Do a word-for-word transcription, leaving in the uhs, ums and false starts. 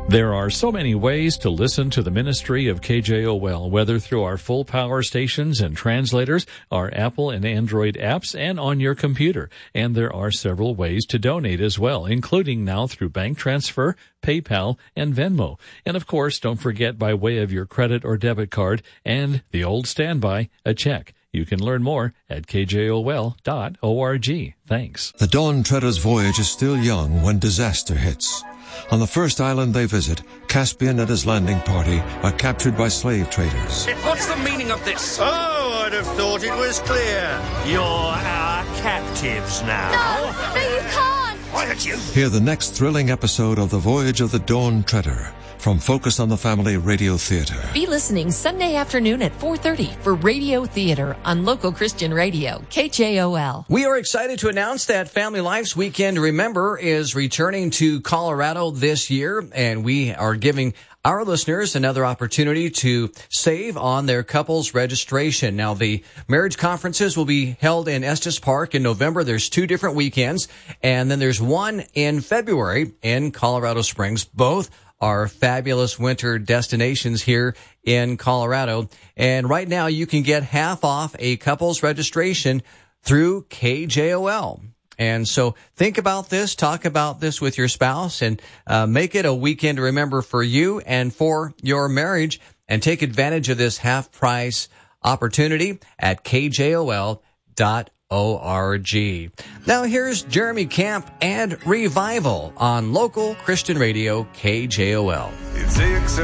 There are so many ways to listen to the ministry of K J O L, whether through our full power stations and translators, our Apple and Android apps, and on your computer. And there are several ways to donate as well, including now through bank transfer, PayPal, and Venmo. And of course, don't forget by way of your credit or debit card and the old standby, a check. You can learn more at k j o l dot org. Thanks. The Dawn Treader's voyage is still young when disaster hits. On the first island they visit, Caspian and his landing party are captured by slave traders. What's the meaning of this? Oh, I'd have thought it was clear. You're our captives now. No, no, you can't. Quiet, you. Hear the next thrilling episode of The Voyage of the Dawn Treader from Focus on the Family Radio Theater. Be listening Sunday afternoon at four thirty for Radio Theater on local Christian radio, K J O L. We are excited to announce that Family Life's Weekend Remember is returning to Colorado this year, and we are giving our listeners another opportunity to save on their couple's registration. Now, the marriage conferences will be held in Estes Park in November. There's two different weekends, and then there's one in February in Colorado Springs. Both are fabulous winter destinations here in Colorado. And right now you can get half off a couple's registration through K J O L. And so think about this, talk about this with your spouse, and uh, make it a weekend to remember for you and for your marriage, and take advantage of this half price opportunity at k j o l dot org. Now here's Jeremy Camp and Revival on local Christian radio K J O L. It's